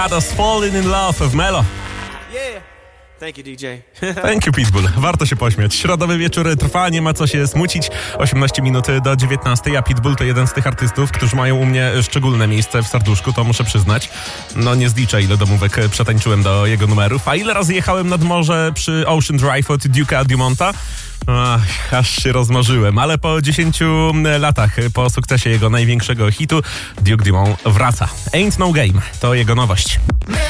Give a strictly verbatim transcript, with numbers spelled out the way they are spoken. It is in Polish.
Adas Falling in Love w Melo. Yeah. Thank you, D J. Thank you, Pitbull. Warto się pośmiać. Środowy wieczór trwa, nie ma co się smucić. osiemnaście minut do dziewiętnastej, a Pitbull to jeden z tych artystów, którzy mają u mnie szczególne miejsce w serduszku, to muszę przyznać. No nie zliczę, ile domówek przetańczyłem do jego numerów, a ile razy jechałem nad morze przy Ocean Drive od Duke'a Dumonta. Ach, aż się rozmarzyłem, ale po dziesięciu latach, po sukcesie jego największego hitu, Duke Dumont wraca. Ain't No Game to jego nowość.